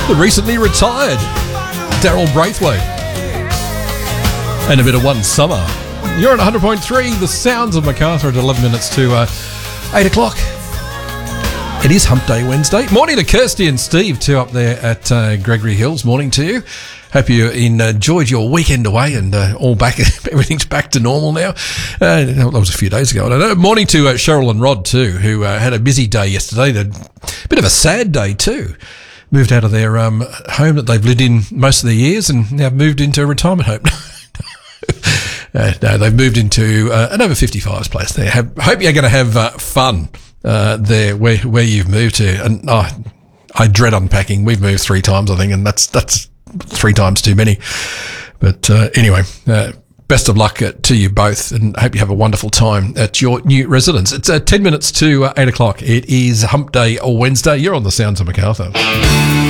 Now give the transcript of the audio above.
the recently retired Daryl Braithwaite. And a bit of One Summer. You're on 100.3, the sounds of Macarthur at 11 minutes to 8 o'clock. It is Hump Day Wednesday. Morning to Kirsty and Steve too up there at Gregory Hills. Morning to you. Hope you enjoyed your weekend away and all back. Everything's back to normal now. That was a few days ago. I don't know. Morning to Cheryl and Rod too, who had a busy day yesterday. A bit of a sad day too. Moved out of their home that they've lived in most of their years and now moved into a retirement home. No, they've moved into an over 55s place there. Hope you're going to have fun there where you've moved to. And I dread unpacking. We've moved 3 times, I think, and that's 3 times too many. But anyway, best of luck to you both, and hope you have a wonderful time at your new residence. It's 10 minutes to 8 o'clock. It is Hump Day Wednesday. You're on the sounds of Macarthur.